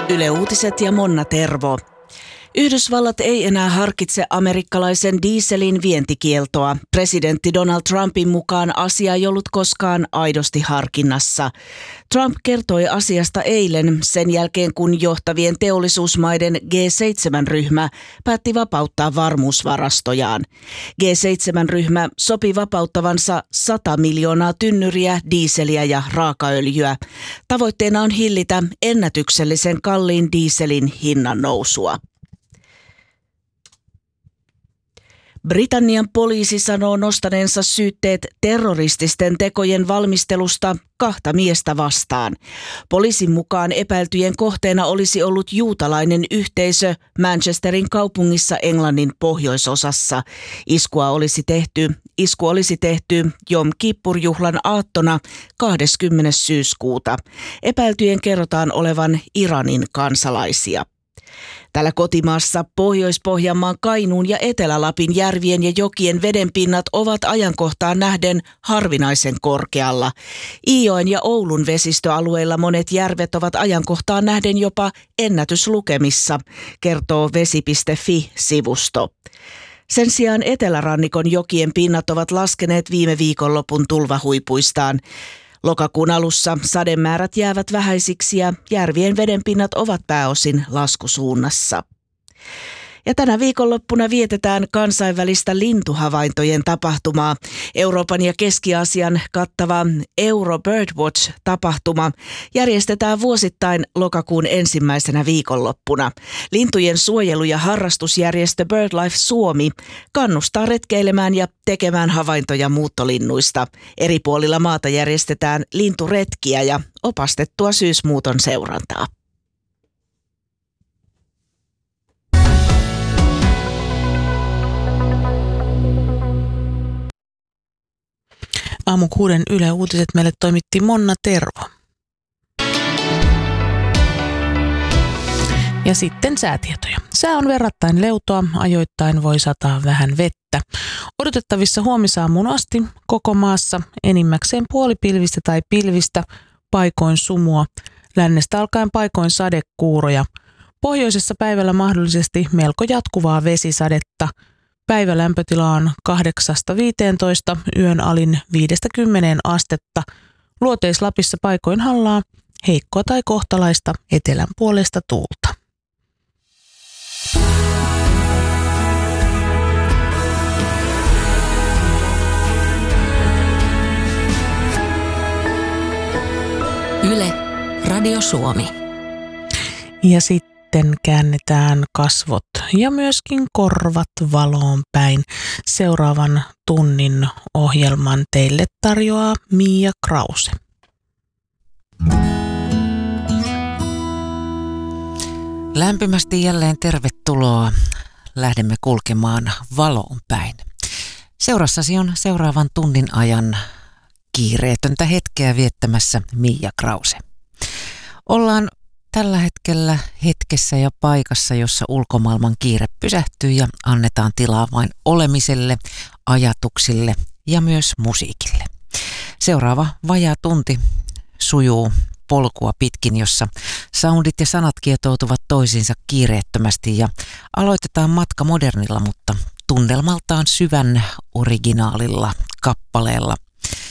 Yle Uutiset ja Monna Tervo. Yhdysvallat ei enää harkitse amerikkalaisen dieselin vientikieltoa. Presidentti Donald Trumpin mukaan asia ei ollut koskaan aidosti harkinnassa. Trump kertoi asiasta eilen sen jälkeen, kun johtavien teollisuusmaiden G7-ryhmä päätti vapauttaa varmuusvarastojaan. G7-ryhmä sopi vapauttavansa 100 miljoonaa tynnyriä dieseliä ja raakaöljyä. Tavoitteena on hillitä ennätyksellisen kalliin dieselin hinnan nousua. Britannian poliisi sanoo nostaneensa syytteet terrorististen tekojen valmistelusta 2 miestä vastaan. Poliisin mukaan epäiltyjen kohteena olisi ollut juutalainen yhteisö Manchesterin kaupungissa Englannin pohjoisosassa. Isku olisi tehty Jom Kippur-juhlan aattona 20. syyskuuta. Epäiltyjen kerrotaan olevan Iranin kansalaisia. Täällä kotimaassa Pohjois-Pohjanmaan, Kainuun ja Etelä-Lapin järvien ja jokien vedenpinnat ovat ajankohtaan nähden harvinaisen korkealla. Iijoen ja Oulun vesistöalueilla monet järvet ovat ajankohtaan nähden jopa ennätyslukemissa, kertoo vesi.fi-sivusto. Sen sijaan etelärannikon jokien pinnat ovat laskeneet viime viikonlopun tulvahuipuistaan. Lokakuun alussa sademäärät jäävät vähäisiksi ja järvien vedenpinnat ovat pääosin laskusuunnassa. Ja tänä viikonloppuna vietetään kansainvälistä lintuhavaintojen tapahtumaa. Euroopan ja Keski-Aasian kattava Euro Birdwatch-tapahtuma järjestetään vuosittain lokakuun ensimmäisenä viikonloppuna. Lintujen suojelu- ja harrastusjärjestö BirdLife Suomi kannustaa retkeilemään ja tekemään havaintoja muuttolinnuista. Eri puolilla maata järjestetään linturetkiä ja opastettua syysmuuton seurantaa. Aamu 6 Yle Uutiset meille toimitti Monna Tervo. Ja sitten säätietoja. Sää on verrattain leutoa, ajoittain voi sataa vähän vettä. Odotettavissa huomisaamuun asti koko maassa enimmäkseen puolipilvistä tai pilvistä, paikoin sumua, lännestä alkaen paikoin sadekuuroja. Pohjoisessa päivällä mahdollisesti melko jatkuvaa vesisadetta. Päivälämpötila on 8-15, yön alin 5-10 astetta. Luoteis-Lapissa paikoin hallaa heikkoa tai kohtalaista etelän puolesta tuulta. Yle, Radio Suomi. Ja sitten käännetään kasvot ja myöskin korvat valoon päin. Seuraavan tunnin ohjelman teille tarjoaa Mia Krause. Lämpimästi jälleen tervetuloa. Lähdemme kulkemaan valoon päin. Seurassasi on seuraavan tunnin ajan kiireetöntä hetkeä viettämässä Mia Krause. Ollaan tällä hetkellä hetkessä ja paikassa, jossa ulkomaailman kiire pysähtyy ja annetaan tilaa vain olemiselle, ajatuksille ja myös musiikille. Seuraava vajaa tunti sujuu polkua pitkin, jossa soundit ja sanat kietoutuvat toisiinsa kiireettömästi ja aloitetaan matka modernilla, mutta tunnelmaltaan syvän originaalilla kappaleella,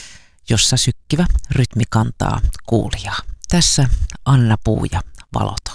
jossa sykkivä rytmi kantaa kuulijaa. Tässä Anna Puu ja Valoton.